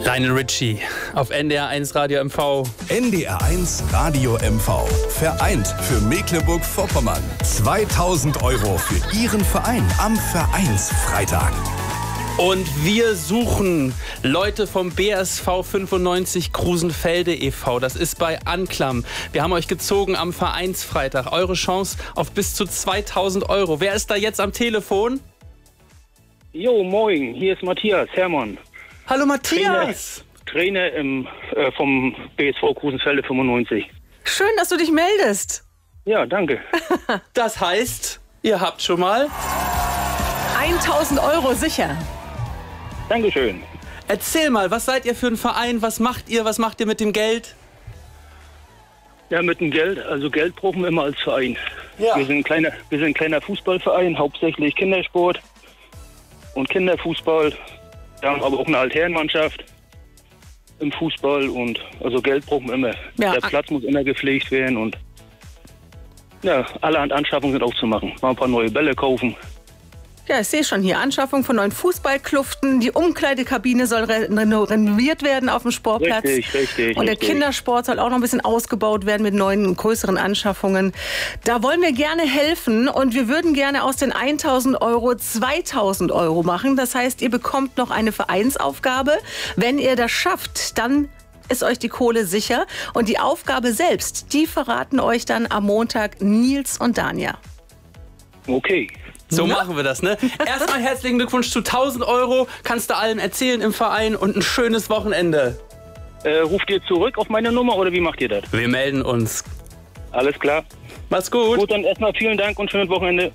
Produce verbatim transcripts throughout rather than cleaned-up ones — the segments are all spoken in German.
Lionel Richie auf N D R eins Radio M V. N D R eins Radio M V. Vereint für Mecklenburg-Vorpommern. zweitausend Euro für Ihren Verein am Vereinsfreitag. Und wir suchen Leute vom B S V fünfundneunzig Krusenfelde e V Das ist bei Anklam. Wir haben euch gezogen am Vereinsfreitag. Eure Chance auf bis zu zweitausend Euro. Wer ist da jetzt am Telefon? Jo, moin. Hier ist Matthias Hermann. Hallo Matthias. Trainer, Trainer im, äh, vom B S V Krusenfelde fünfundneunzig. Schön, dass du dich meldest. Ja, danke. Das heißt, ihr habt schon mal tausend Euro sicher. Dankeschön. Erzähl mal, was seid ihr für ein Verein? Was macht ihr? Was macht ihr mit dem Geld? Ja, mit dem Geld. Also Geld brauchen wir immer als Verein. Ja. Wir sind ein kleiner, wir sind ein kleiner Fußballverein, hauptsächlich Kindersport und Kinderfußball. Wir haben aber auch eine Altherrenmannschaft im Fußball und also Geld brauchen wir immer. Ja. Der Platz muss immer gepflegt werden und ja, allerhand Anschaffungen sind auch zu machen. Mal ein paar neue Bälle kaufen. Ja, ich sehe schon hier, Anschaffung von neuen Fußballkluften. Die Umkleidekabine soll re renoviert werden auf dem Sportplatz. Richtig, richtig. Und der richtig. Kindersport soll auch noch ein bisschen ausgebaut werden mit neuen, größeren Anschaffungen. Da wollen wir gerne helfen und wir würden gerne aus den tausend Euro zweitausend Euro machen. Das heißt, ihr bekommt noch eine Vereinsaufgabe. Wenn ihr das schafft, dann ist euch die Kohle sicher. Und die Aufgabe selbst, die verraten euch dann am Montag Nils und Danja. Okay. So Na? machen wir das, ne? Erstmal herzlichen Glückwunsch zu tausend Euro. Kannst du allen erzählen im Verein und ein schönes Wochenende. Äh, ruft ihr zurück auf meine Nummer oder wie macht ihr das? Wir melden uns. Alles klar. Mach's gut. Gut, dann erstmal vielen Dank und schönes Wochenende.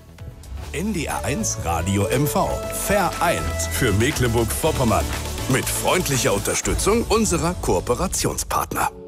N D R eins Radio M V. Vereint für Mecklenburg-Vorpommern. Mit freundlicher Unterstützung unserer Kooperationspartner.